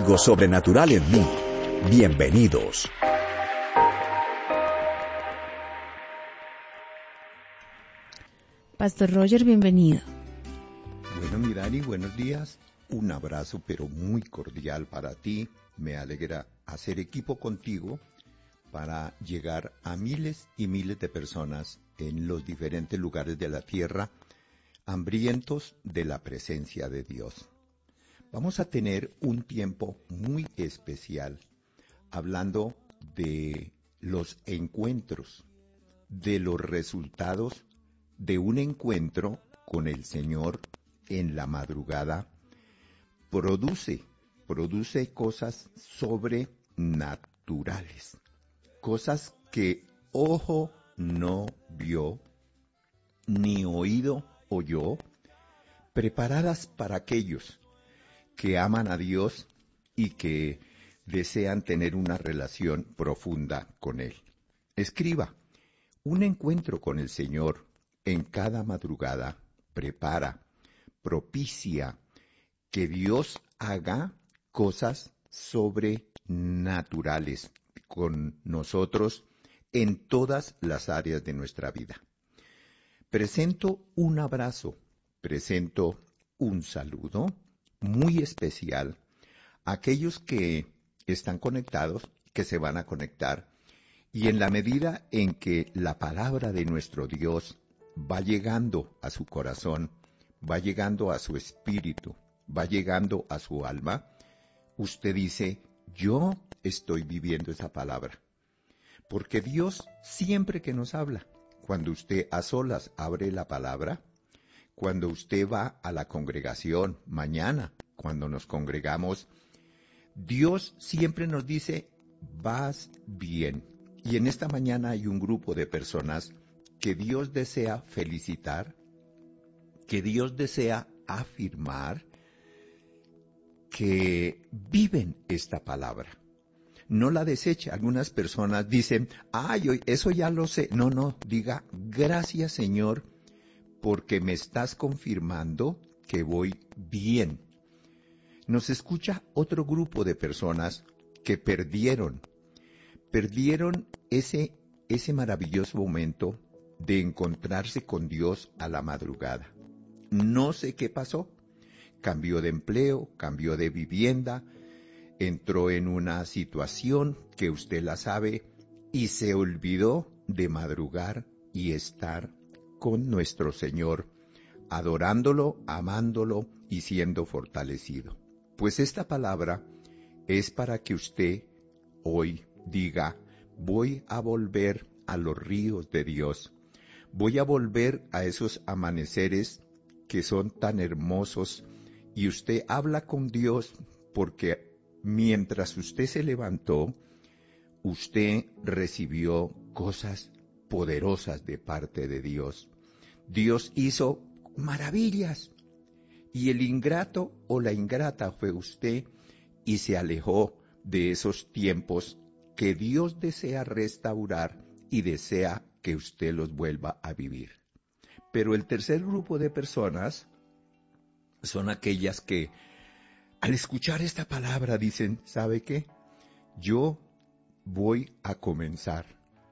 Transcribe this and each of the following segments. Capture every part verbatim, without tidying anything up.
algo sobrenatural en mí. Bienvenidos. Pastor Roger, bienvenido. Bueno, mi Dani, buenos días. Un abrazo, pero muy cordial para ti. Me alegra hacer equipo contigo para llegar a miles y miles de personas en los diferentes lugares de la tierra, hambrientos de la presencia de Dios. Vamos a tener un tiempo muy especial hablando de los encuentros, de los resultados de un encuentro con el Señor en la madrugada. Produce, produce cosas sobrenaturales, cosas que ojo no vio, ni oído oyó, preparadas para aquellos que aman a Dios y que desean tener una relación profunda con Él. Escriba, un encuentro con el Señor en cada madrugada prepara, propicia que Dios haga cosas sobrenaturales con nosotros en todas las áreas de nuestra vida. Presento un abrazo, presento un saludo muy especial a aquellos que están conectados, que se van a conectar, y en la medida en que la palabra de nuestro Dios va llegando a su corazón, va llegando a su espíritu, va llegando a su alma, usted dice, yo estoy viviendo esa palabra. Porque Dios siempre que nos habla, cuando usted a solas abre la palabra, cuando usted va a la congregación, mañana, cuando nos congregamos, Dios siempre nos dice, vas bien. Y en esta mañana hay un grupo de personas que Dios desea felicitar, que Dios desea afirmar, que viven esta palabra. No la deseche. Algunas personas dicen, ay, eso ya lo sé. No, no, diga, gracias Señor, porque me estás confirmando que voy bien. Nos escucha otro grupo de personas que perdieron, perdieron ese, ese maravilloso momento de encontrarse con Dios a la madrugada. No sé qué pasó. Cambió de empleo, cambió de vivienda, entró en una situación que usted la sabe y se olvidó de madrugar y estar con nuestro Señor, adorándolo, amándolo y siendo fortalecido. Pues esta palabra es para que usted hoy diga, voy a volver a los ríos de Dios, voy a volver a esos amaneceres que son tan hermosos, y usted habla con Dios porque mientras usted se levantó, usted recibió cosas poderosas de parte de Dios. Dios hizo maravillas y el ingrato o la ingrata fue usted y se alejó de esos tiempos que Dios desea restaurar y desea que usted los vuelva a vivir. Pero el tercer grupo de personas son aquellas que al escuchar esta palabra dicen, ¿sabe qué? Yo voy a comenzar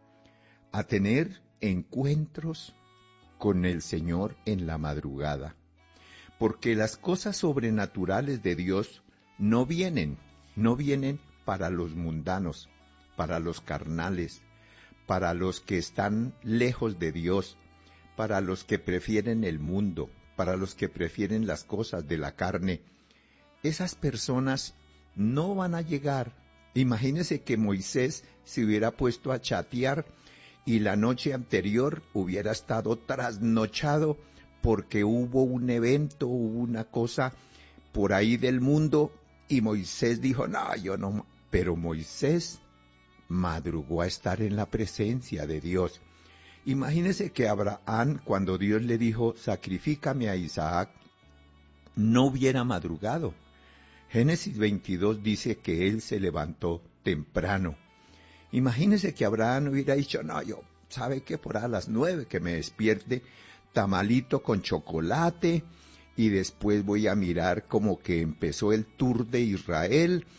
a tener encuentros con el Señor en la madrugada, porque las cosas sobrenaturales de Dios no vienen, no vienen para los mundanos, para los carnales, para los que están lejos de Dios, para los que prefieren el mundo, para los que prefieren las cosas de la carne. Esas personas no van a llegar. Imagínese que Moisés se hubiera puesto a chatear y la noche anterior hubiera estado trasnochado porque hubo un evento, hubo una cosa por ahí del mundo y Moisés dijo, no, yo no. Pero Moisés madrugó a estar en la presencia de Dios. Imagínese que Abraham, cuando Dios le dijo, sacrifícame a Isaac, no hubiera madrugado. Génesis veintidós dice que él se levantó temprano. Imagínese que Abraham hubiera dicho, no, yo, ¿sabe qué? Por a las nueve que me despierte, tamalito con chocolate, y después voy a mirar como que empezó el tour de Israel,